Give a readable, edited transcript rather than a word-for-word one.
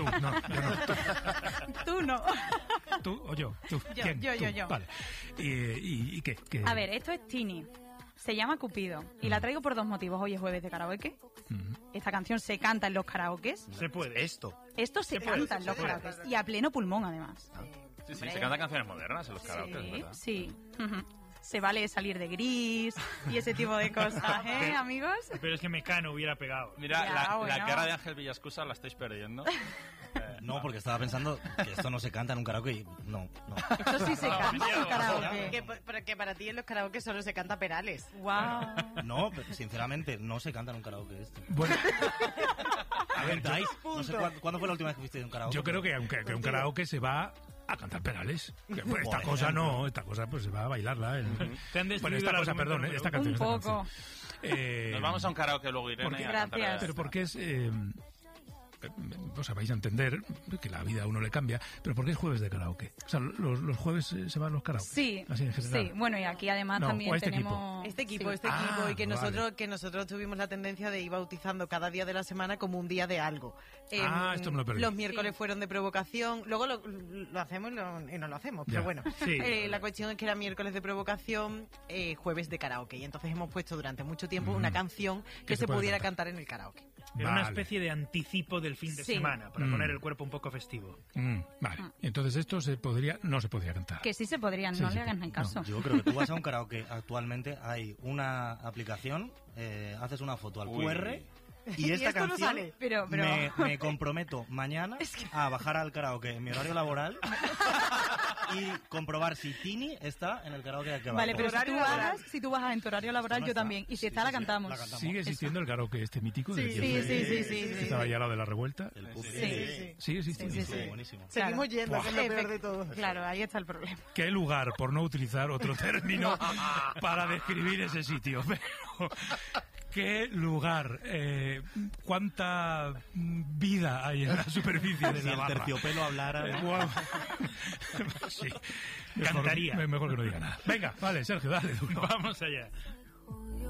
no, yo no. Tú no. ¿Tú o yo? ¿Tú? Yo, ¿Quién? yo. ¿Tú? Vale. ¿Y qué? A ver, esto es Tini. Se llama Cupido. Y la traigo por dos motivos. Hoy es jueves de karaoke. Esta canción se canta en los karaokes. Se puede. Esto Se canta en los karaokes. Y a pleno pulmón, además. Sí, se cantan canciones modernas en los karaoke, ¿verdad? Sí. Se vale salir de Gris y ese tipo de cosas, ¿eh, amigos? Pero es que Mecano hubiera pegado. Mira, Ya, la cara de Ángel Villascusa la estáis perdiendo. no, porque estaba pensando que esto no se canta en un karaoke y no. Esto sí se canta en karaoke. Que para ti en los karaoke solo se canta Perales. Wow. No, pero sinceramente no se canta en un karaoke esto. Bueno, A ver, Dais, no sé ¿cuándo fue la última vez que fuiste de un karaoke? yo creo que aunque un karaoke se va a cantar Perales. Que, pues, esta cosa no, esta cosa pues se va a bailarla. Te han destruido Bueno, esta el cosa, argumento perdón, número esta uno. canción. Un esta poco. canción. Nos vamos a un karaoke luego, Irene. porque- y a cantar Gracias. Pero porque es... o sea, vais a entender que la vida a uno le cambia, pero porque es jueves de karaoke. O sea, los jueves se van los karaoke. Sí, Así en general. sí. Bueno, y aquí además No, también o este tenemos... Este equipo, Sí. y que vale. nosotros tuvimos la tendencia de ir bautizando cada día de la semana como un día de algo. Esto me lo perdí. Los miércoles Sí. fueron de provocación, luego lo hacemos y no lo hacemos, Ya. pero bueno. Sí. La cuestión es que era miércoles de provocación, jueves de karaoke, y entonces hemos puesto durante mucho tiempo una canción que se se puede pudiera cantar. cantar en el karaoke. Era una Vale. especie de anticipo del fin de Sí. semana, para poner el cuerpo un poco festivo. Vale. Y entonces esto no se podría cantar. Que sí se podrían, Sí, no sí, le hagan no. ni caso. Yo creo que tú vas a un karaoke actualmente, hay una aplicación, haces una foto al Uy. QR y Y esta esto no canción sale. Pero- Me comprometo mañana a bajar al karaoke en mi horario laboral y comprobar si Tini está en el karaoke que va. Vale, pero Horario laboral. si tú bajas en tu horario laboral, No yo está. también. Y si Sí, está, sí, la sí, cantamos. la cantamos. ¿Sigue existiendo el karaoke este mítico? Sí, Que estaba allá al lado de la revuelta. El pub. Sí. Sigue existiendo. Sí, sí, sí. Buenísimo. Seguimos yendo, que es lo Efe- peor de todo. Claro, ahí está el problema. ¿Qué lugar, por no utilizar otro término, para describir ese sitio? Pero, ¿qué lugar? ¿Cuánta vida hay en la superficie de Si la el barra? terciopelo hablara... Guau. Sí. Cantaría. Mejor que no diga nada. Venga, vale, Sergio, dale. Duro. Vamos allá.